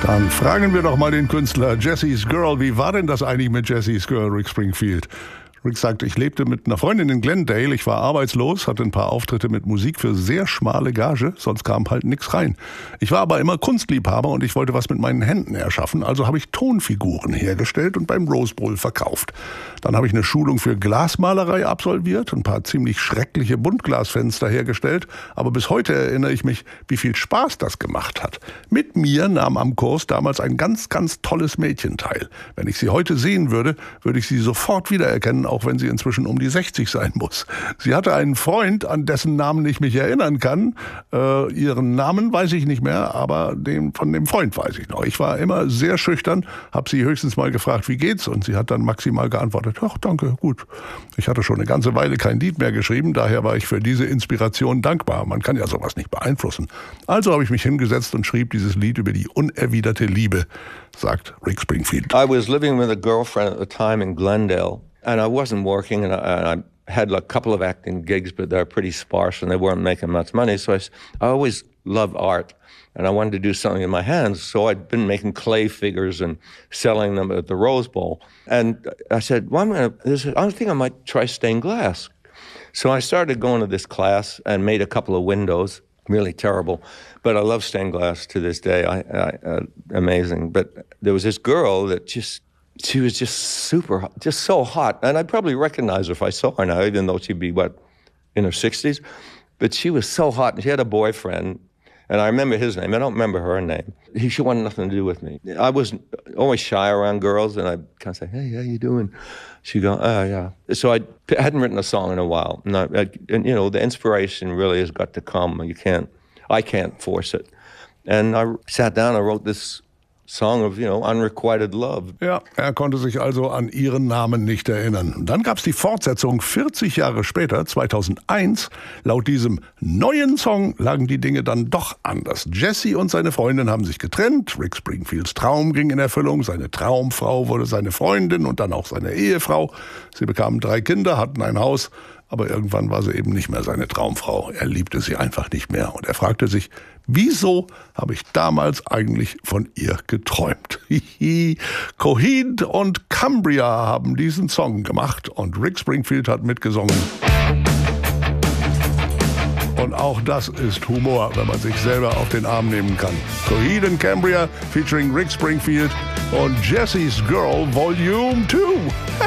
Dann fragen wir doch mal den Künstler Jesse's Girl. Wie war denn das eigentlich mit Jesse's Girl, Rick Springfield? Rick sagt, ich lebte mit einer Freundin in Glendale, ich war arbeitslos, hatte ein paar Auftritte mit Musik für sehr schmale Gage, sonst kam halt nichts rein. Ich war aber immer Kunstliebhaber und ich wollte was mit meinen Händen erschaffen, also habe ich Tonfiguren hergestellt und beim Rose Bowl verkauft. Dann habe ich eine Schulung für Glasmalerei absolviert, ein paar ziemlich schreckliche Buntglasfenster hergestellt, aber bis heute erinnere ich mich, wie viel Spaß das gemacht hat. Mit mir nahm am Kurs damals ein ganz, ganz tolles Mädchen teil. Wenn ich sie heute sehen würde, würde ich sie sofort wiedererkennen, auch wenn sie inzwischen um die 60 sein muss. Sie hatte einen Freund, an dessen Namen ich mich erinnern kann. Ihren Namen weiß ich nicht mehr, aber von dem Freund weiß ich noch. Ich war immer sehr schüchtern, habe sie höchstens mal gefragt, wie geht's? Und sie hat dann maximal geantwortet, ach danke, gut. Ich hatte schon eine ganze Weile kein Lied mehr geschrieben, daher war ich für diese Inspiration dankbar. Man kann ja sowas nicht beeinflussen. Also habe ich mich hingesetzt und schrieb dieses Lied über die unerwiderte Liebe, sagt Rick Springfield. I was living with a girlfriend at the time in Glendale. And I wasn't working, and I had a couple of acting gigs, but they're pretty sparse, and they weren't making much money. So I always loved art, and I wanted to do something in my hands. So I'd been making clay figures and selling them at the Rose Bowl. And I said, well, I think I might try stained glass. So I started going to this class and made a couple of windows. Really terrible, but I love stained glass to this day. Amazing. But there was this girl that she was just just so hot. And I'd probably recognize her if I saw her now, even though she'd be, in her 60s. But she was so hot, and she had a boyfriend, and I remember his name. I don't remember her name. She wanted nothing to do with me. I was always shy around girls, and I'd kind of say, hey, how you doing? She'd go, oh, yeah. So I hadn't written a song in a while. And the inspiration really has got to come. I can't force it. And I sat down and wrote this Song of, unrequited love. Ja, er konnte sich also an ihren Namen nicht erinnern. Und dann gab's die Fortsetzung 40 Jahre später, 2001. Laut diesem neuen Song lagen die Dinge dann doch anders. Jesse und seine Freundin haben sich getrennt. Rick Springfields Traum ging in Erfüllung. Seine Traumfrau wurde seine Freundin und dann auch seine Ehefrau. Sie bekamen 3 Kinder, hatten ein Haus. Aber irgendwann war sie eben nicht mehr seine Traumfrau. Er liebte sie einfach nicht mehr. Und er fragte sich, wieso habe ich damals eigentlich von ihr geträumt? Coheed und Cambria haben diesen Song gemacht und Rick Springfield hat mitgesungen. Und auch das ist Humor, wenn man sich selber auf den Arm nehmen kann. Coheed and Cambria featuring Rick Springfield und Jesse's Girl Volume 2.